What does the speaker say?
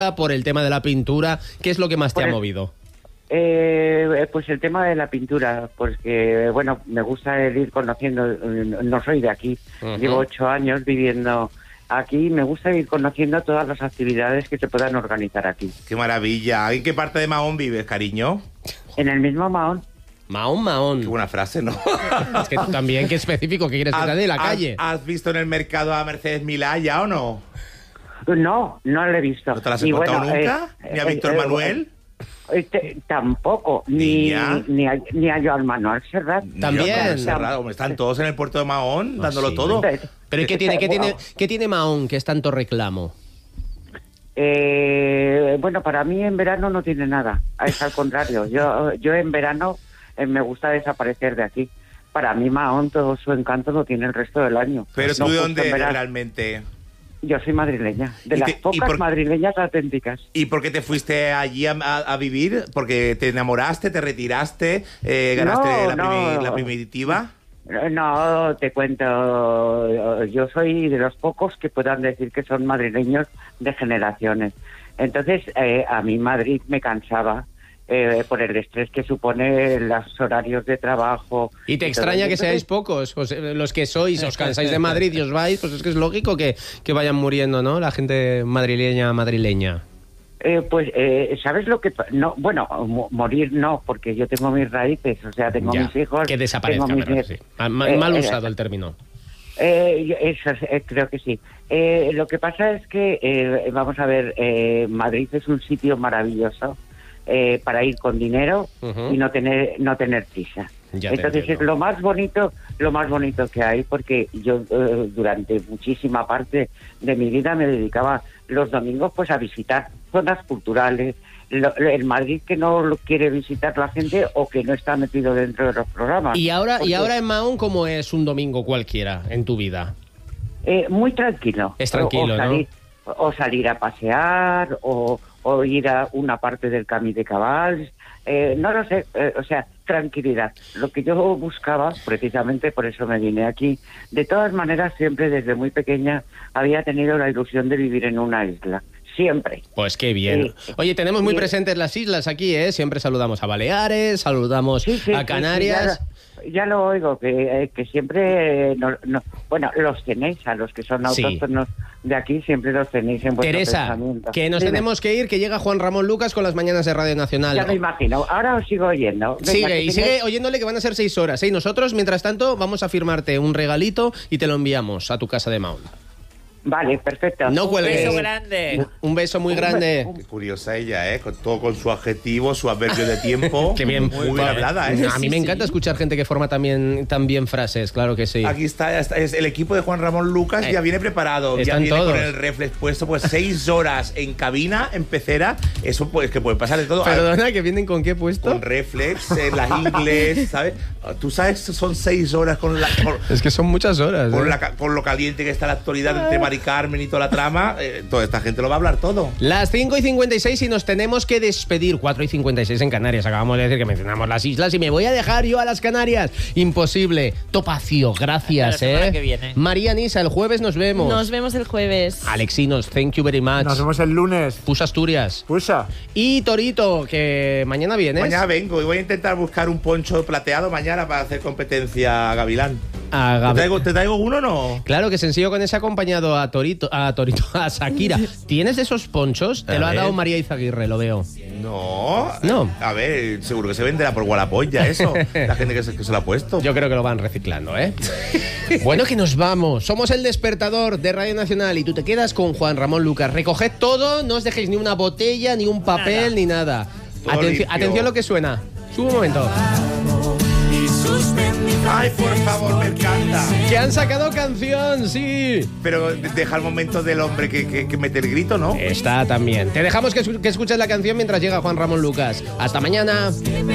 por el tema de la pintura. ¿Qué es lo que más te ha movido? Pues el tema de la pintura, porque, bueno, me gusta el ir conociendo, no soy de aquí, llevo 8 años viviendo aquí, me gusta ir conociendo todas las actividades que se puedan organizar aquí. ¡Qué maravilla! ¿En qué parte de Mahón vives, cariño? En el mismo Mahón. Mahón. Qué buena frase, ¿no? Es que tú también, qué específico, ¿qué quieres que te dé la calle? ¿Has visto en el mercado a Mercedes Milá ya o no? No lo he visto. ¿No te las has encontrado nunca? ¿Ni a Víctor Manuel? Tampoco, ni a Joan Manuel Serrat. También. Están todos en el puerto de Mahón, dándolo todo. ¿Pero qué tiene Mahón que es tanto reclamo? Bueno, para mí en verano no tiene nada, es al contrario. Yo en verano me gusta desaparecer de aquí. Para mí Mahón todo su encanto lo tiene el resto del año. Pero tú, ¿de dónde eres realmente? Yo soy madrileña, de las pocas madrileñas auténticas. ¿Y por qué te fuiste allí a vivir? ¿Porque te enamoraste, te retiraste, ganaste la primitiva? No, te cuento, yo soy de los pocos que puedan decir que son madrileños de generaciones. Entonces, a mí Madrid me cansaba. Por el estrés que supone los horarios de trabajo. ¿Y te extraña que seáis pocos? Los que sois, os cansáis de Madrid y os vais, pues es que es lógico que vayan muriendo, ¿no? La gente madrileña. ¿Sabes lo que...? No, bueno, morir no, porque yo tengo mis raíces, o sea, tengo mis hijos... Que desaparezca, pero sí. Mal usado el término. Creo que sí. Lo que pasa es que, vamos a ver, Madrid es un sitio maravilloso, para ir con dinero y no tener prisa. Entonces es lo más bonito que hay, porque yo durante muchísima parte de mi vida me dedicaba los domingos pues a visitar zonas culturales, el Madrid que no lo quiere visitar la gente o que no está metido dentro de los programas. Y ahora en Mahón, ¿cómo es un domingo cualquiera en tu vida? Muy tranquilo. Es tranquilo, ¿no? O salir a pasear, o ir a una parte del Camí de Cabals, no lo sé, o sea, tranquilidad. Lo que yo buscaba, precisamente por eso me vine aquí. De todas maneras, siempre desde muy pequeña había tenido la ilusión de vivir en una isla. Siempre. Pues qué bien. Oye, tenemos muy presentes las islas aquí, ¿eh? Siempre saludamos a Baleares, saludamos a Canarias. Ya lo oigo, que siempre... bueno, los tenéis, a los que son autóctonos de aquí, siempre los tenéis en vuestro pensamiento. Que nos tenemos que ir, que llega Juan Ramón Lucas con las mañanas de Radio Nacional. Ya me imagino. Ahora os sigo oyendo. Venga, sigue oyéndole, que van a ser 6 horas. ¿eh? Nosotros, mientras tanto, vamos a firmarte un regalito y te lo enviamos a tu casa de Mahón. Vale, perfecto. No cuelgues. Un beso grande. Un beso muy grande. Qué curiosa ella, ¿eh? Con su adjetivo, su adverbio de tiempo. Qué bien. Muy bien hablada, ¿eh? A mí me encanta escuchar gente que forma también frases, claro que sí. Aquí está, es el equipo de Juan Ramón Lucas, ya viene preparado. Ya viene todos con el reflex puesto, pues 6 horas en cabina, en pecera. Eso pues que puede pasar de todo. Perdona, ¿que vienen con qué puesto? Con reflex, las ingles, ¿sabes? Tú sabes, son 6 horas es que son muchas horas. Con lo caliente que está la actualidad entre Mari Carmen y toda la trama, toda esta gente lo va a hablar todo. Las 5:56 y nos tenemos que despedir. 4:56 en Canarias. Acabamos de decir que mencionamos las islas y me voy a dejar yo a las Canarias. Imposible. Topacio, gracias, Hasta la semana que viene. María Nisa, el jueves nos vemos. Nos vemos el jueves. Alexinos, thank you very much. Nos vemos el lunes. Pusa Asturias. Pusa. Y Torito, que mañana vienes. Mañana vengo y voy a intentar buscar un poncho plateado mañana para hacer competencia a Gavilán. ¿Te traigo uno o no? Claro, que sencillo con ese acompañado a Shakira. ¿Tienes de esos ponchos? Te lo ha dado María Izaguirre, lo veo. No. A ver, seguro que se venderá por Wallapop ya eso. La gente que se lo ha puesto. Yo creo que lo van reciclando, ¿eh? Bueno, que nos vamos. Somos El Despertador de Radio Nacional y tú te quedas con Juan Ramón Lucas. Recoged todo, no os dejéis ni una botella, ni un papel, ni nada. Atención a lo que suena. Sube un momento. Ay, por favor, me encanta. Que han sacado canción, sí. Pero deja el momento del hombre que mete el grito, ¿no? Está también. Te dejamos que escuches la canción mientras llega Juan Ramón Lucas. Hasta mañana.